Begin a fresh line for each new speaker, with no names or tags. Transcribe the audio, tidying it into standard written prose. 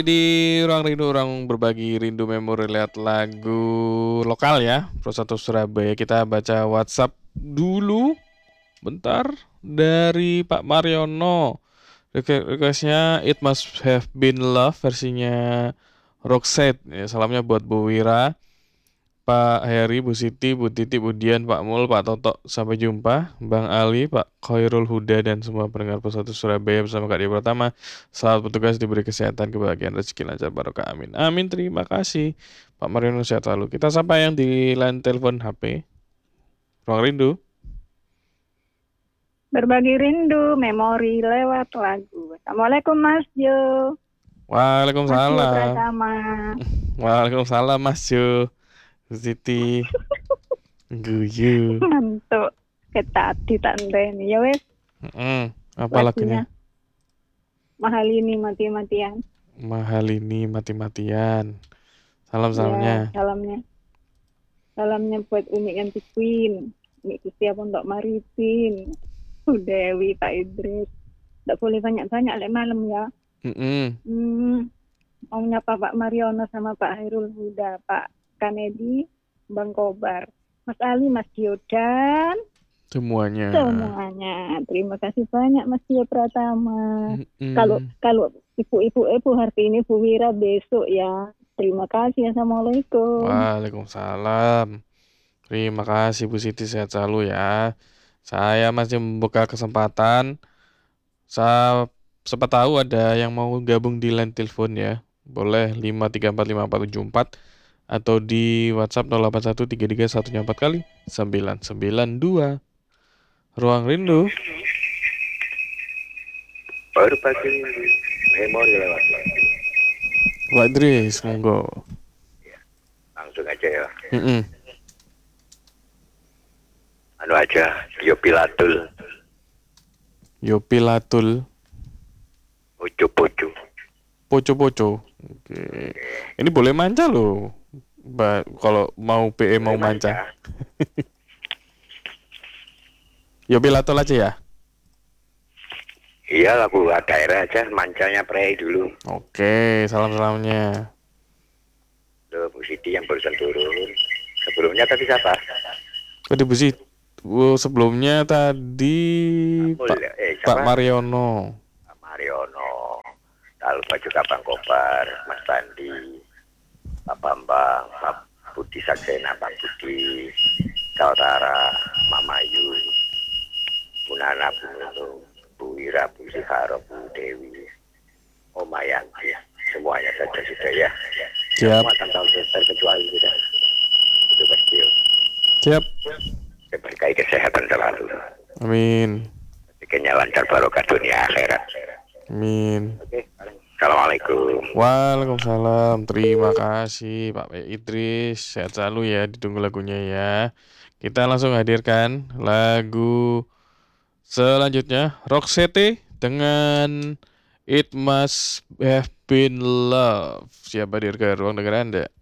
Di ruang rindu, ruang berbagi rindu memori lihat lagu lokal ya, Pro 1 Surabaya. Kita baca WhatsApp dulu, bentar, dari Pak Mariono. Requestnya It Must Have Been Love versinya Roxette. Ya, salamnya buat Bu Wira, Pak Heri, Bu Siti, Bu Titi, Bu Dian, Pak Mul, Pak Toto. Sampai jumpa, Bang Ali, Pak Khairul Huda, dan semua pendengar Pro 1 Surabaya bersama Kak Dia Pratama. Selamat bertugas, diberi kesehatan, kebahagiaan, rezeki lancar, barokah. Amin. Amin. Terima kasih. Pak Mariono sehat selalu. Kita sapa yang di line telepon HP. Ruang rindu.
Berbagi rindu, memori lewat lagu. Assalamualaikum Mas Jo. Mas Jo
Waalaikumsalam.
Pratama.
Waalaikumsalam Mas Jo. Bu Siti. Guyu.
Ngantuk. Ketati tandeni. Ya wes,
Apa lagunya?
lagunya Mahal Ini Mati-Matian.
Mahal Ini Mati-Matian.
Ya,
Salam-salamnya.
salamnya. Salamnya buat Umi Yanti Queen. Umi Kusia Pondok Maritim. Bu Dewi, Pak Idris. Tidak boleh banyak-banyak lek malam ya. Mau nyapa Pak Mariono sama Pak Hairul Huda, Pak Kanedi, Bang Kobar, Mas Ali, Mas Dio, dan
Semuanya.
Terima kasih banyak Mas Dio Pratama.
Mm-mm.
Kalau ibu hari ini Bu Wira besok ya. Terima kasih. Assalamualaikum.
Waalaikumsalam. Terima kasih Bu Siti, sehat selalu ya. Saya masih membuka kesempatan. Siapa tahu ada yang mau gabung di line telepon ya. Boleh 5345474 atau di WhatsApp 081331 kali 992. Ruang rindu.
Berbagi memori lewat lagu.
Pak Idris, monggo.
Langsung aja ya.
Mm-mm.
Anu aja, Yopilatul,
Yopilatul.
Poco-poco.
Poco-poco. Oke. Ini boleh manca loh. Kalau mau PE mau manca. Yopilatul aja ya.
Iya, lagu daerah aja, mancanya prei dulu.
Oke, salam-salamnya.
Loh, Bu Siti yang barusan turun. Sebelumnya tadi siapa?
Tadi besi. Sebelumnya tadi Pak Mariono.
Pak Mariono. Lalu lupa juga Bang Kobar, Mas Bandi, Pak Bambang, Pak Budi Saksena, Pak Budi, Saudara, Mama Yu, Bu Nana, Bu Nunung, Bu Wira, Bu Siharo, Bu Dewi, Oma Yanti, semuanya saja sudah ya.
Siap.
Semua tanpa terkecuali sudah. Itu kecil.
Siap.
Berkahi kesehatan selalu.
Amin.
Rezekinya lancar barokah dunia akhirat.
Amin.
Oke. Assalamualaikum.
Waalaikumsalam. Terima kasih Pak Idris. Sehat selalu ya. Ditunggu lagunya ya. Kita langsung hadirkan lagu selanjutnya, Roxette dengan It Must Have Been Love. Siapa dirga ruang dengar Anda?